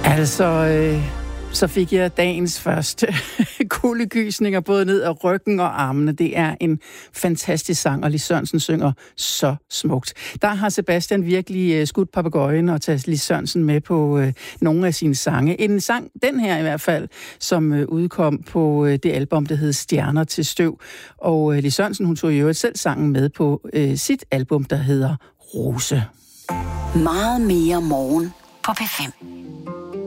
Så fik jeg dagens første kuldegysninger både ned ad ryggen og armene. Det er en fantastisk sang, og Lis Sørensen synger så smukt. Der har Sebastian virkelig skudt papegøjen og taget Lis Sørensen med på nogle af sine sange. En sang, den her i hvert fald, som udkom på det album, der hed Stjerner til støv. Og Lis Sørensen, hun tog i øvrigt selv sangen med på sit album, der hedder Rose. Meget mere morgen på P5.